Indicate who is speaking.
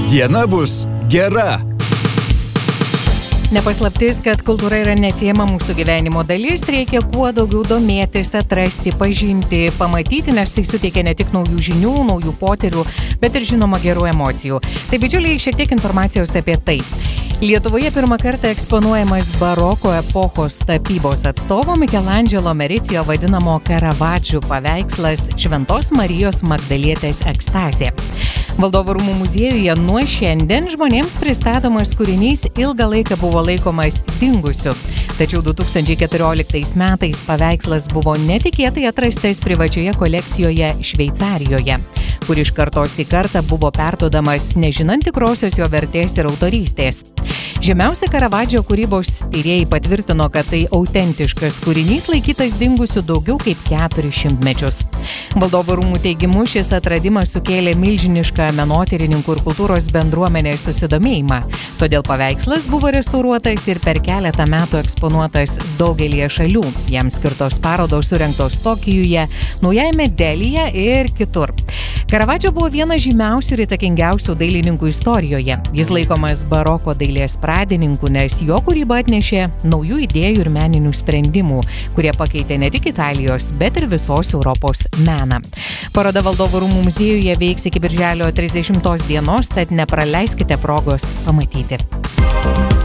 Speaker 1: Diena bus gera.
Speaker 2: Nepaslaptis, kad kultūra yra neatsiejama mūsų gyvenimo dalis, reikia kuo daugiau domėtis, atrasti, pažinti, pamatyti, nes tai suteikia ne tik naujų žinių, naujų potyrių, bet ir žinoma gerų emocijų. Tai bičiuliai, šiek tiek informacijos apie tai. Lietuvoje pirmą kartą eksponuojamas baroko epochos tapybos atstovo Mikelandželo Mericijo vadinamo Karavadžu paveikslas Šventos Marijos Magdalietės ekstazė. Valdovų rūmų muziejuje nuo šiandien žmonėms pristatomas kūrinys ilgą laiką buvo laikomas dingusiu. Tačiau 2014 metais paveikslas buvo netikėtai atrastas privačioje kolekcijoje Šveicarijoje, kur iš kartos į kartą buvo perduodamas nežinant tikrosios jo vertės ir autorystės. Žemiausia Karavadžio kūrybos tyrėjai patvirtino, kad tai autentiškas kūrinys laikytas dingusiu daugiau kaip 400 mečius. Valdovų rūmų teigimu šis atradimas sukėlė milžinišką menotyrininkų ir kultūros bendruomenės susidomėjimą. Todėl paveikslas buvo restauruotas ir per keletą metų eksponuotas daugelį šalių. Jam skirtos parodos surengtos Tokijuje, Naujajame Delyje ir kitur. Karavadžio buvo vienas žymiausių ir įtakingiausių dailininkų istorijoje. Jis laikomas baroko dailės pradininku, nes jo kūryba atnešė naujų idėjų ir meninių sprendimų, kurie pakeitė ne tik Italijos, bet ir visos Europos meną. Paroda Valdovų rūmų muziejuje veiks iki birželio 30 dienos, tad nepraleiskite progos pamatyti.